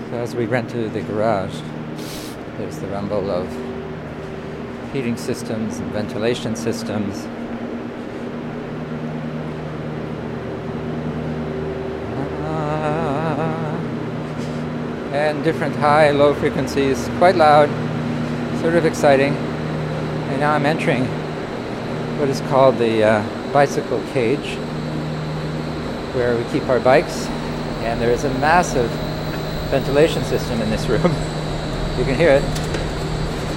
So as we enter the garage, there's the rumble of heating systems and ventilation systems. And different high, low frequencies, quite loud, sort of exciting. And now I'm entering what is called the bicycle cage, where we keep our bikes. And there is a massive ventilation system in this room. You can hear it.